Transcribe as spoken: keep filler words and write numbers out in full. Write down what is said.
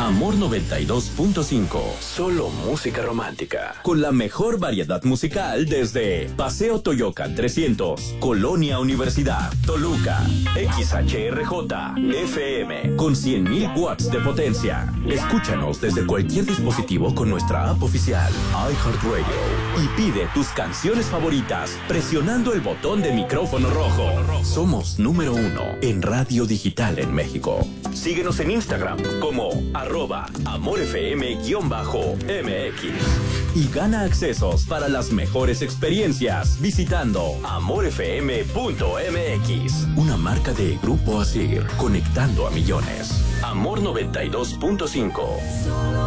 Amor noventa y dos punto cinco. Solo música romántica. Con la mejor variedad musical desde Paseo Toyocan trescientos, Colonia Universidad, Toluca. X H R J F M con cien mil watts de potencia. Escúchanos desde cualquier dispositivo con nuestra app oficial iHeartRadio y pide tus canciones favoritas presionando el botón de micrófono rojo. Somos número uno en radio digital en México. Síguenos en Instagram como arroba amorfm-mx y gana accesos para las mejores experiencias visitando amorfm punto m x, una marca de Grupo Asir, conectando a millones. Amor noventa y dos punto cinco.